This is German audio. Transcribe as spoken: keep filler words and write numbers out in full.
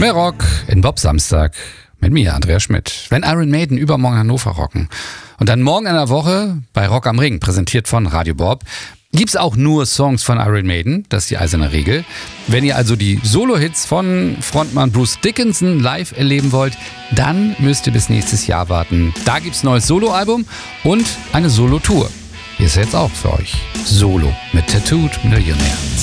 Mehr Rock in Bob Samstag mit mir, Andreas Schmidt. Wenn Iron Maiden übermorgen Hannover rocken und dann morgen in der Woche bei Rock am Ring, präsentiert von Radio Bob, gibt's auch nur Songs von Iron Maiden, das ist die eiserne Regel. Wenn ihr also die Solo-Hits von Frontmann Bruce Dickinson live erleben wollt, dann müsst ihr bis nächstes Jahr warten. Da gibt's ein neues Solo-Album und eine Solo-Tour. Hier ist jetzt auch für euch Solo mit Tattooed Millionär.